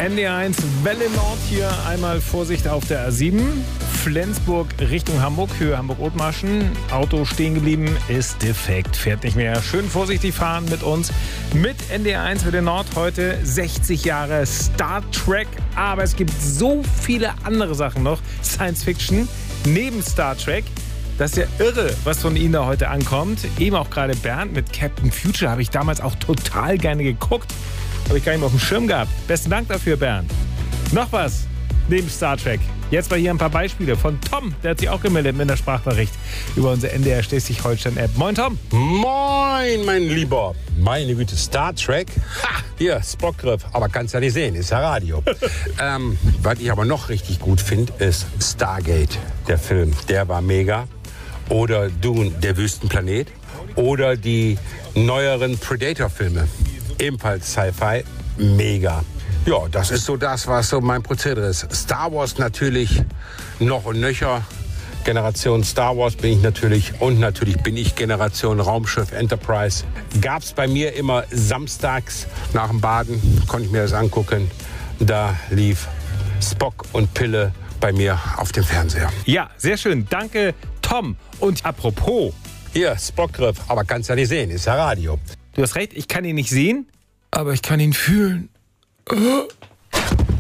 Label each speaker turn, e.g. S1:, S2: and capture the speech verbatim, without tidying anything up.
S1: N D R eins Welle Nord hier, einmal Vorsicht auf der A sieben. Flensburg Richtung Hamburg, Höhe Hamburg-Othmarschen. Auto stehen geblieben, ist defekt, fährt nicht mehr. Schön vorsichtig fahren mit uns. Mit N D R eins Welle Nord heute sechzig Jahre Star Trek. Aber es gibt so viele andere Sachen noch. Science Fiction neben Star Trek. Das ist ja irre, was von Ihnen da heute ankommt. Eben auch gerade Bernd mit Captain Future habe ich damals auch total gerne geguckt. Habe ich gar nicht mehr auf dem Schirm gehabt. Besten Dank dafür, Bernd. Noch was neben Star Trek. Jetzt mal hier ein paar Beispiele von Tom. Der hat sich auch gemeldet mit einer Sprachnachricht über unsere N D R Schleswig-Holstein-App. Moin, Tom.
S2: Moin, mein Lieber. Meine Güte, Star Trek. Ha, hier, Spockgriff. Aber kannst ja nicht sehen, ist ja Radio. ähm, was ich aber noch richtig gut finde, ist Stargate, der Film. Der war mega. Oder Dune, der Wüstenplanet. Oder die neueren Predator-Filme. Ebenfalls Sci-Fi. Mega. Ja, das ist so das, was so mein Prozedere ist. Star Wars natürlich noch und nöcher. Generation Star Wars bin ich natürlich. Und natürlich bin ich Generation Raumschiff Enterprise. Gab's bei mir immer samstags nach dem Baden, konnte ich mir das angucken. Da lief Spock und Pille bei mir auf dem Fernseher.
S1: Ja, sehr schön. Danke, Tom. Und apropos.
S2: Hier, Spockgriff. Aber kannst ja nicht sehen, ist ja Radio.
S1: Du hast recht, ich kann ihn nicht sehen, aber ich kann ihn fühlen. Oh.